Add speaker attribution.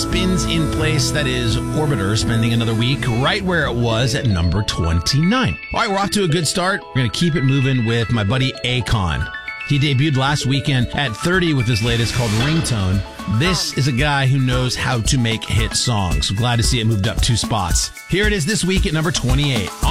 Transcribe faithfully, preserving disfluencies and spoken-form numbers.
Speaker 1: spins in place. That is Orbiter spending another week right where it was at number twenty-nine. All right, we're off to a good start. We're going to keep it moving with my buddy Akon. He debuted last weekend at thirty with his latest called Ringtone. This is a guy who knows how to make hit songs. Glad to see it moved up two spots. Here it is this week at number twenty-eight.